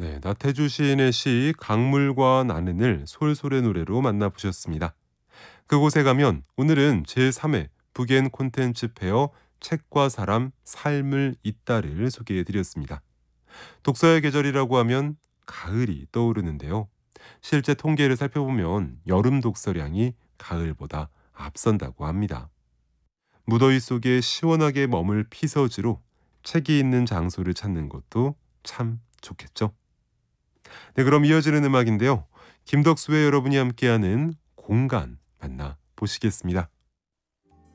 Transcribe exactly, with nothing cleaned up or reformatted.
네, 나태주 시인의 시 강물과 나는을 솔솔의 노래로 만나보셨습니다. 그곳에 가면 오늘은 제삼 회 북엔 콘텐츠 페어 책과 사람, 삶을 잇다를 소개해드렸습니다. 독서의 계절이라고 하면 가을이 떠오르는데요. 실제 통계를 살펴보면 여름 독서량이 가을보다 앞선다고 합니다. 무더위 속에 시원하게 머물 피서지로 책이 있는 장소를 찾는 것도 참 좋겠죠. 네, 그럼 이어지는 음악인데요. 김덕수의 여러분이 함께하는 공간 만나 보시겠습니다.